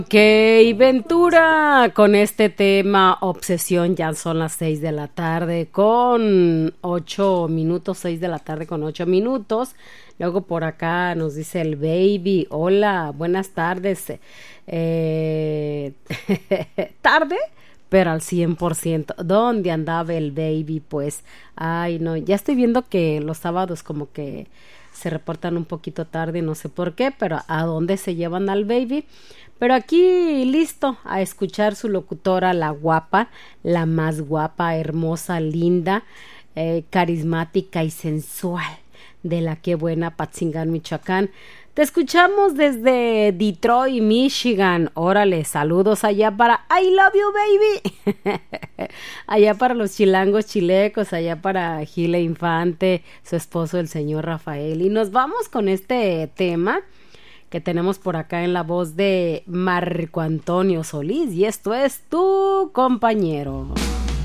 Ok, Ventura, con este tema Obsesión, ya son las 6 de la tarde con 8 minutos, 6 de la tarde con 8 minutos. Luego por acá nos dice el baby, hola, buenas tardes. Eh, tarde, pero al 100%. ¿Dónde andaba el baby? Pues, ay, no, ya estoy viendo que los sábados como que se reportan un poquito tarde, no sé por qué, pero ¿a dónde se llevan al baby? Pero aquí listo a escuchar su locutora, la guapa, la más guapa, hermosa, linda, carismática y sensual de la que buena Patzingán, Michoacán. Te escuchamos desde Detroit, Michigan. Órale, saludos allá para I love you, baby. Allá para los chilangos chilecos, allá para Gile Infante, su esposo, el señor Rafael. Y nos vamos con este tema que tenemos por acá en la voz de Marco Antonio Solís. Y esto es Tu Compañero.